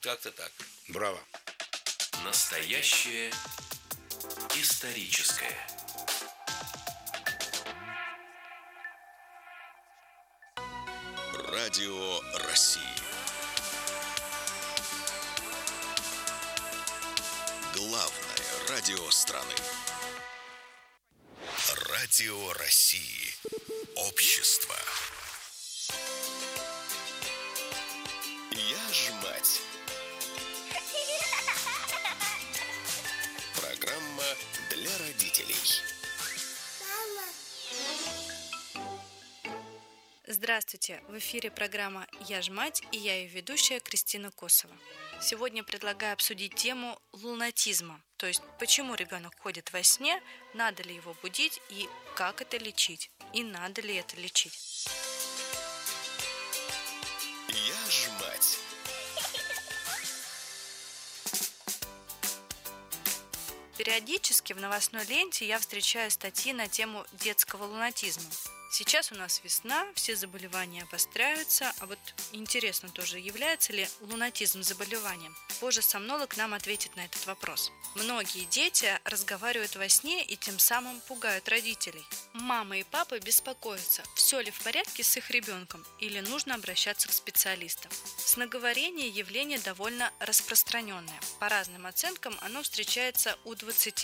Как-то так. Браво. Настоящее историческое. Радио России. Главное радио страны. Радио России. Общество. Я ж мать. Программа для родителей. Здравствуйте! В эфире программа «Я ж мать» и я ее ведущая Кристина Косова. Сегодня предлагаю обсудить тему лунатизма, то есть почему ребенок ходит во сне, надо ли его будить и как это лечить, и надо ли это лечить. Я ж мать. Периодически в новостной ленте я встречаю статьи на тему детского лунатизма. Сейчас у нас весна, все заболевания обостряются, а вот интересно тоже, является ли лунатизм заболеванием? Позже сомнолог нам ответит на этот вопрос. Многие дети разговаривают во сне и тем самым пугают родителей. Мама и папа беспокоятся, все ли в порядке с их ребенком или нужно обращаться к специалистам. Сноговорение – явление довольно распространенное. По разным оценкам оно встречается у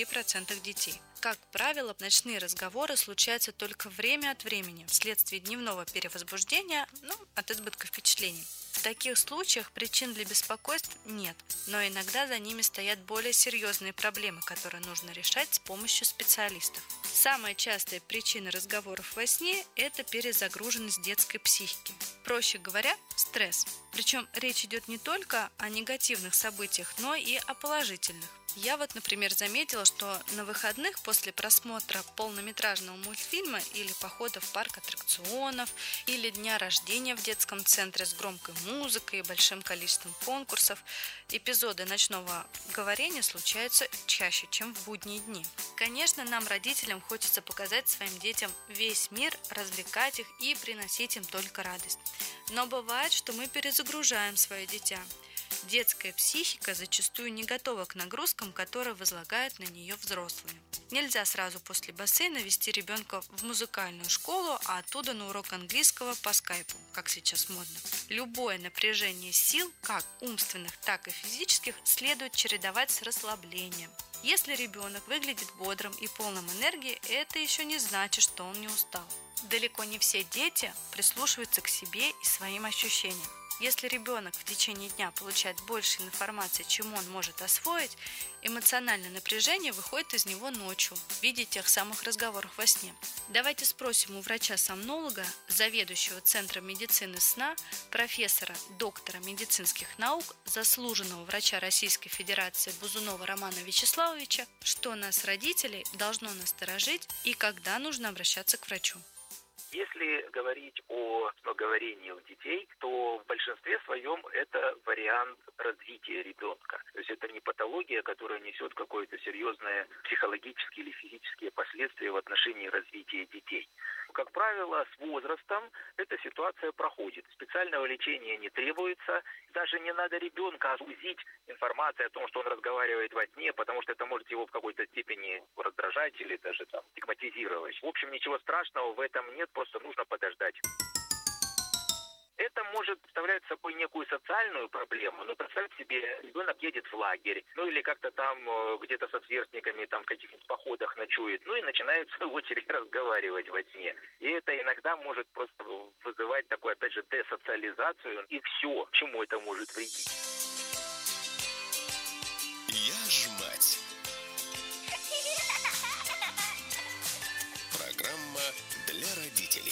20% детей. Как правило, ночные разговоры случаются только время от времени вследствие дневного перевозбуждения, от избытка впечатлений. В таких случаях причин для беспокойств нет, но иногда за ними стоят более серьезные проблемы, которые нужно решать с помощью специалистов. Самая частая причина разговоров во сне – это перезагруженность детской психики. Проще говоря, стресс. Причем речь идет не только о негативных событиях, но и о положительных. Я например, заметила, что на выходных после просмотра полнометражного мультфильма или похода в парк аттракционов, или дня рождения в детском центре с громкой музыкой и большим количеством конкурсов, эпизоды ночного говорения случаются чаще, чем в будние дни. Конечно, нам, родителям, хочется показать своим детям весь мир, развлекать их и приносить им только радость. Но бывает, что мы перезагружаем свое дитя. Детская психика зачастую не готова к нагрузкам, которые возлагают на нее взрослые. Нельзя сразу после бассейна вести ребенка в музыкальную школу, а оттуда на урок английского по скайпу, как сейчас модно. Любое напряжение сил, как умственных, так и физических, следует чередовать с расслаблением. Если ребенок выглядит бодрым и полным энергии, это еще не значит, что он не устал. Далеко не все дети прислушиваются к себе и своим ощущениям. Если ребенок в течение дня получает больше информации, чем он может освоить, эмоциональное напряжение выходит из него ночью в виде тех самых разговоров во сне. Давайте спросим у врача-сомнолога, заведующего Центром медицины сна, профессора, доктора медицинских наук, заслуженного врача Российской Федерации Бузунова Романа Вячеславовича, что нас, родителей, должно насторожить и когда нужно обращаться к врачу. Если говорить о сноговорении у детей, то в большинстве своем это вариант развития ребенка. То есть это не патология, которая несет какое-то серьезное психологические или физические последствия в отношении развития детей. Как правило, с возрастом эта ситуация проходит. Специального лечения не требуется. Даже не надо ребенка сузить информацию о том, что он разговаривает во сне, потому что это может его в какой-то степени раздражать или даже стигматизировать. В общем, ничего страшного в этом нет, просто нужно подождать. Это может представлять собой некую социальную проблему. Но представьте себе, ребенок едет в лагерь, или как-то там где-то со сверстниками в каких-нибудь походах ночует, и начинает в свою очередь разговаривать во сне. И это иногда может просто вызывать такую, опять же, десоциализацию, и все, чему это может вредить. Я ж мать. Программа для родителей.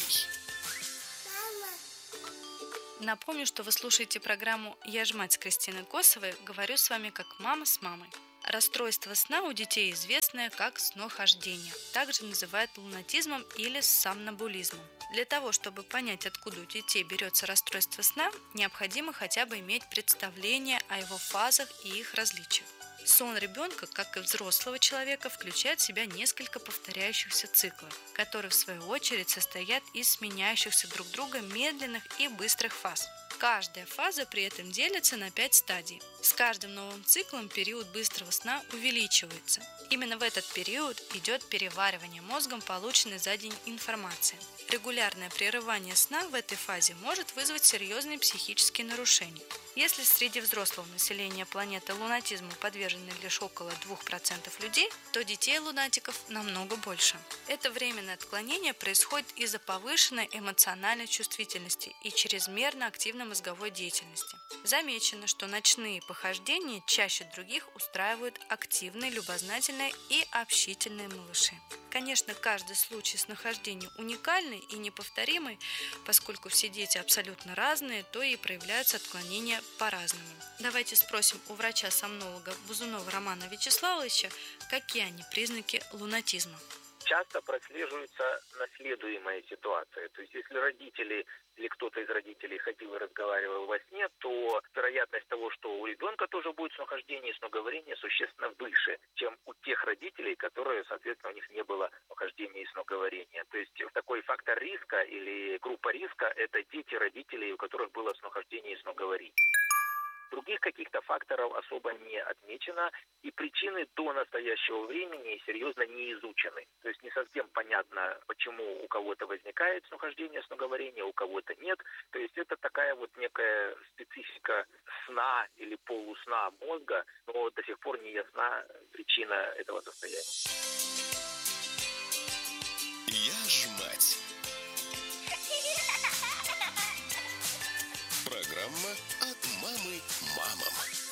Напомню, что вы слушаете программу «Я ж мать» с Кристиной Косовой. Говорю с вами как мама с мамой. Расстройство сна у детей известное как снохождение. Также называют лунатизмом или сомнамбулизмом. Для того, чтобы понять, откуда у детей берется расстройство сна, необходимо хотя бы иметь представление о его фазах и их различиях. Сон ребенка, как и взрослого человека, включает в себя несколько повторяющихся циклов, которые в свою очередь состоят из сменяющихся друг друга медленных и быстрых фаз. Каждая фаза при этом делится на 5 стадий. С каждым новым циклом период быстрого сна увеличивается. Именно в этот период идет переваривание мозгом полученной за день информации. Регулярное прерывание сна в этой фазе может вызвать серьезные психические нарушения. Если среди взрослого населения планеты лунатизму подвержены лишь около 2% людей, то детей-лунатиков намного больше. Это временное отклонение происходит из-за повышенной эмоциональной чувствительности и чрезмерно активной мозговой деятельности. Замечено, что ночные похождения чаще других устраивают активные, любознательные и общительные малыши. Конечно, каждый случай снахождения уникальный и неповторимый, поскольку все дети абсолютно разные, то и проявляются отклонения по-разному. Давайте спросим у врача-сомнолога Бузунова Романа Вячеславовича, какие они признаки лунатизма. Часто прослеживается наследуемая ситуация. То есть, если родители или кто-то из родителей ходил и разговаривал во сне, то вероятность того, что у ребенка тоже будет снохождение и сноговорение, существенно выше, чем у тех родителей, которые, соответственно, у них не было снохождения и сноговорения. То есть, такой фактор риска или группа риска – это дети родителей, у которых было снохождение и сноговорение. Других каких-то факторов особо не отмечено, и причины до настоящего времени серьезно не изучены. То есть не совсем понятно, почему у кого-то возникает снохождение, сноговорение, у кого-то нет. То есть это такая вот некая специфика сна или полусна мозга, но до сих пор не ясна причина этого состояния. Я ж мать. Программа от мамы мамам.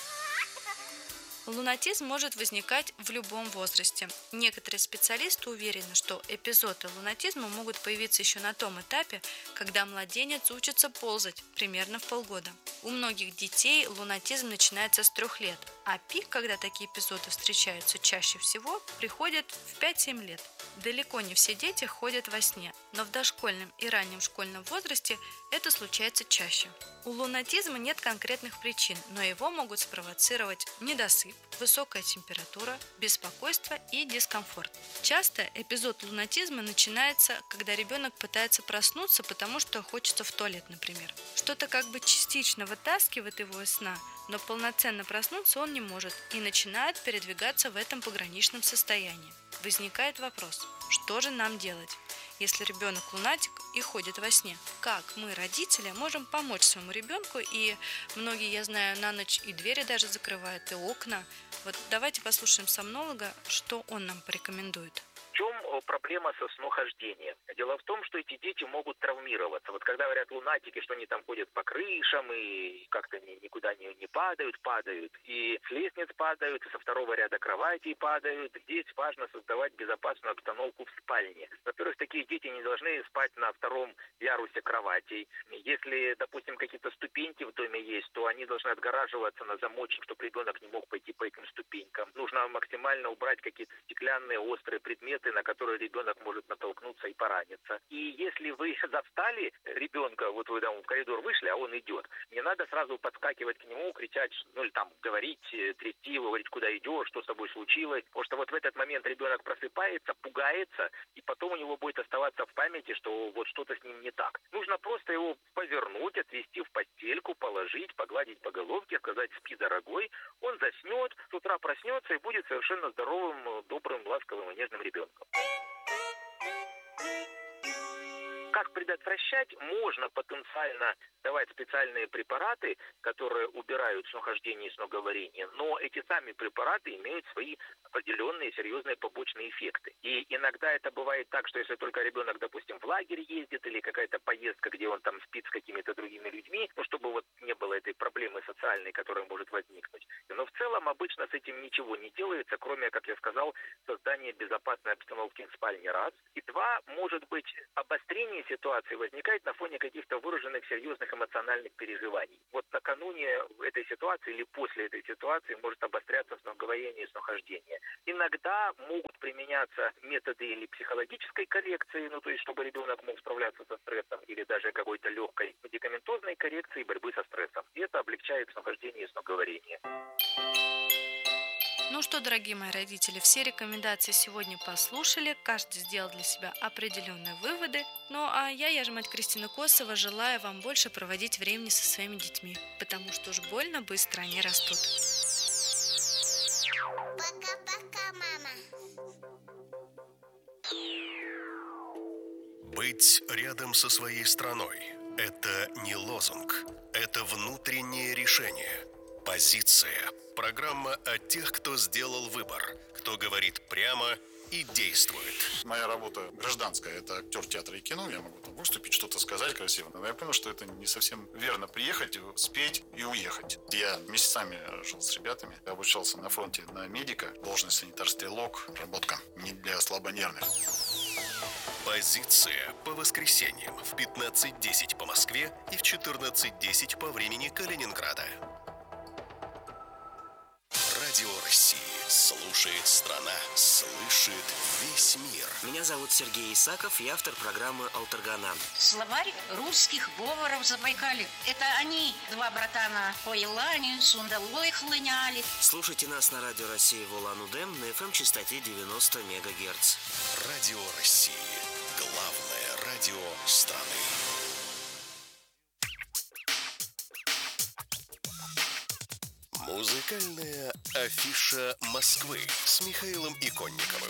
Лунатизм может возникать в любом возрасте. Некоторые специалисты уверены, что эпизоды лунатизма могут появиться еще на том этапе, когда младенец учится ползать, примерно в полгода. У многих детей лунатизм начинается с 3 лет, а пик, когда такие эпизоды встречаются чаще всего, приходит в 5-7 лет. Далеко не все дети ходят во сне, но в дошкольном и раннем школьном возрасте это случается чаще. У лунатизма нет конкретных причин, но его могут спровоцировать недосып, высокая температура, беспокойство и дискомфорт. Часто эпизод лунатизма начинается, когда ребенок пытается проснуться, потому что хочется в туалет, например. Что-то как бы частично вытаскивает его из сна, но полноценно проснуться он не может и начинает передвигаться в этом пограничном состоянии. Возникает вопрос, что же нам делать, если ребенок лунатик и ходит во сне? Как мы, родители, можем помочь своему ребенку? И многие, я знаю, на ночь и двери даже закрывают, и окна. Вот давайте послушаем сомнолога, что он нам порекомендует. В чем проблема со снохождением? Дело в том, что эти дети могут травмироваться. Вот когда говорят лунатики, что они там ходят по крышам и как-то никуда не падают, и с лестниц падают, и со 2-го ряда кровати падают. Здесь важно создавать безопасную обстановку в спальне. Во-первых, такие дети не должны спать на 2-м ярусе кроватей. Если, допустим, какие-то ступеньки в доме есть, то они должны отгораживаться на замочек, чтобы ребенок не мог пойти по этим ступенькам. Нужно максимально убрать какие-то стеклянные острые предметы, на которые ребенок может натолкнуться и пораниться. И если вы застали ребенка, вот вы там в коридор вышли, а он идет, не надо сразу подскакивать к нему, кричать, ну или там говорить, трясти его, говорить, куда идешь, что с тобой случилось. Потому что вот в этот момент ребенок просыпается, пугается, и потом у него будет оставаться в памяти, что вот что-то с ним не так. Нужно просто его повернуть, отвести в постельку, положить, погладить по головке, сказать «спи, дорогой». Он заснет, с утра проснется и будет совершенно здоровым, добрым, ласковым и нежным ребенком. Как предотвращать? Можно потенциально давать специальные препараты, которые убирают снохождение и сноговорение, но эти сами препараты имеют свои определенные серьезные побочные эффекты. И иногда это бывает так, что если только ребенок, допустим, в лагерь ездит или какая-то поездка, где он там спит с какими-то другими людьми, ну, чтобы вот не было этой проблемы социальной, которая может возникнуть. Но в целом обычно с этим ничего не делается, кроме, как я сказал, создания безопасной обстановки в спальне, раз. И 2, может быть, обострение ситуации возникает на фоне каких-то выраженных серьезных эмоциональных переживаний. Вот накануне этой ситуации или после этой ситуации может обостряться сноговорение и снохождение. Иногда могут применяться методы или психологической коррекции, ну то есть чтобы ребенок мог справляться со стрессом, или даже какой-то легкой медикаментозной коррекции борьбы со стрессом. И это облегчает снохождение и сноговорение. Ну что, дорогие мои родители, все рекомендации сегодня послушали, каждый сделал для себя определенные выводы. Ну а я же мать Кристина Косова, желаю вам больше проводить времени со своими детьми, потому что уж больно быстро они растут. Пока-пока, мама. Быть рядом со своей страной – это не лозунг, это внутреннее решение. Позиция. Программа о тех, кто сделал выбор, кто говорит прямо и действует. Моя работа гражданская, это актер театра и кино, я могу там выступить, что-то сказать красиво. Но я понял, что это не совсем верно приехать, спеть и уехать. Я месяцами жил с ребятами, я обучался на фронте на медика, должность санитар-стрелок, работка не для слабонервных. Позиция по воскресеньям в 15:10 по Москве и в 14:10 по времени Калининграда. Радио России. Слушает страна, слышит весь мир. Меня зовут Сергей Исаков, я автор программы «Алтаргана». Словарь русских говоров Забайкалья. Это они, два братана по Елане, Сундалой хлыняли. Слушайте нас на Радио России в Улан-Удэ на FM-частоте 90 МГц. Радио России. Главное радио страны. Музыкальная афиша Москвы с Михаилом Иконниковым.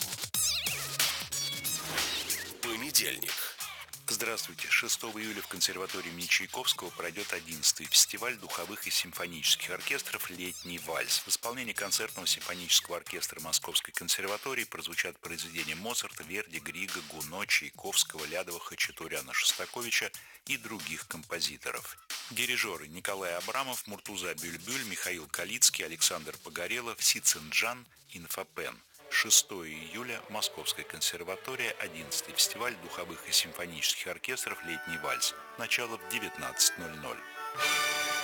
Понедельник. Здравствуйте. 6 июля в консерватории имени Чайковского пройдет 11-й фестиваль духовых и симфонических оркестров «Летний вальс». В исполнении концертного симфонического оркестра Московской консерватории прозвучат произведения Моцарта, Верди, Грига, Гуно, Чайковского, Лядова, Хачатуряна, Шостаковича и других композиторов. Дирижеры Николай Абрамов, Муртуза Бюльбюль, Михаил Калицкий, Александр Погорелов, Сицинджан, Инфопен. 6 июля, Московская консерватория, 11-й фестиваль духовых и симфонических оркестров «Летний вальс». Начало в 19:00.